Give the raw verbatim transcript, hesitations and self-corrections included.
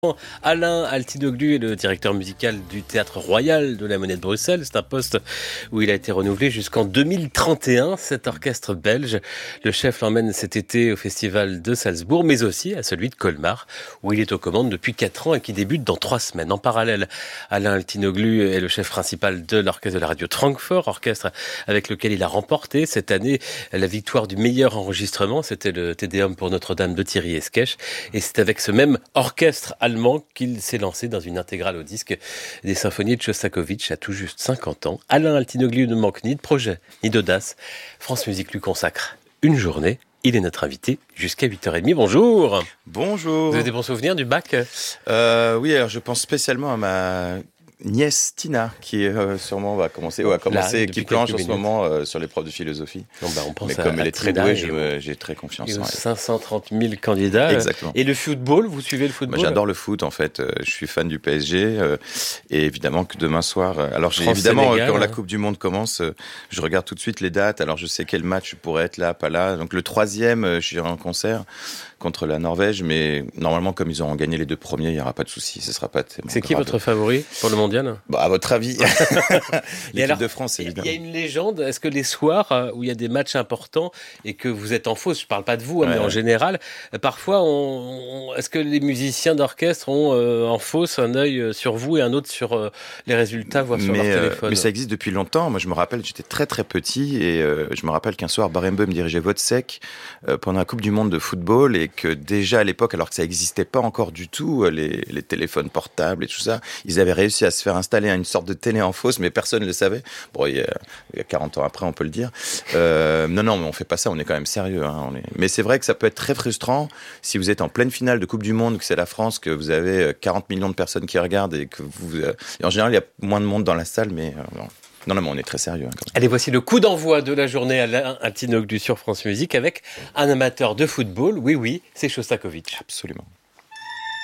Alain Altinoglu est le directeur musical du Théâtre Royal de la Monnaie de Bruxelles. C'est un poste où il a été renouvelé jusqu'en deux mille trente et un. Cet orchestre belge, le chef l'emmène cet été au festival de Salzbourg, mais aussi à celui de Colmar, où il est aux commandes depuis quatre ans et qui débute dans trois semaines. En parallèle, Alain Altinoglu est le chef principal de l'orchestre de la radio Francfort, orchestre avec lequel il a remporté cette année la victoire du meilleur enregistrement. C'était le Te Deum pour Notre-Dame de Thierry Esquèche. Et c'est avec ce même orchestre allemand qu'il s'est lancé dans une intégrale au disque des symphonies de Shostakovich à tout juste cinquante ans. Alain Altinoglu ne manque ni de projet, ni d'audace. France Musique lui consacre une journée. Il est notre invité jusqu'à huit heures trente. Bonjour. Bonjour. Vous avez des bons souvenirs du bac ? euh, Oui, alors je pense spécialement à ma nièce Tina, qui euh, sûrement va commencer, ou a commencé, Là, qui planche en ce moment euh, sur l'épreuve de philosophie. Bon, bah, on pense Mais à, comme à elle est très Tina douée, et je, au- j'ai très confiance et en aux elle. cinq cent trente mille candidats. Exactement. Et le football, vous suivez le football ? Moi, j'adore le foot, en fait. Euh, Je suis fan du P S G. euh, Et évidemment que demain soir... euh, Alors, j'ai, évidemment, France-Sénégal, quand la hein. Coupe du Monde commence, euh, je regarde tout de suite les dates. Alors, je sais quel match pourrait être là, pas là. Donc, le troisième, euh, je suis en concert contre la Norvège. Mais normalement, comme ils auront gagné les deux premiers, il n'y aura pas de souci. Ce sera pas tellement C'est qui grave. votre favori pour le mondial ? Bah, à votre avis Et L'équipe alors, de France, Il y évidemment. a une légende. Est-ce que les soirs euh, où il y a des matchs importants et que vous êtes en fausse, je parle pas de vous, hein, Ouais, mais en ouais. général, euh, parfois, on, on- est-ce que les musiciens d'orchestre ont euh, en fausse un œil euh, sur vous et un autre sur euh, les résultats, voire sur mais, leur euh, téléphone ? mais ça existe depuis longtemps. Moi, je me rappelle, j'étais très très petit et euh, je me rappelle qu'un soir, Barenboim dirigeait Wozzeck euh, pendant la Coupe du Monde de football et que déjà à l'époque, alors que ça n'existait pas encore du tout, euh, les, les téléphones portables et tout ça, ils avaient réussi à se faire installer une sorte de télé en fausse, mais personne ne le savait. Bon, il y a, il y a quarante ans après, on peut le dire. Euh, non, non, mais on fait pas ça, on est quand même sérieux. Hein, on est... Mais c'est vrai que ça peut être très frustrant si vous êtes en pleine finale de Coupe du Monde, que c'est la France, que vous avez euh, quarante millions de personnes qui regardent et que vous... euh, et en général, il y a moins de monde dans la salle, mais... euh, non. Non, non, mais on est très sérieux. Hein, quand même. Allez, voici le coup d'envoi de la journée à Alain Altinoglu sur France Musique avec un amateur de football. Oui, oui, c'est Shostakovich. Absolument.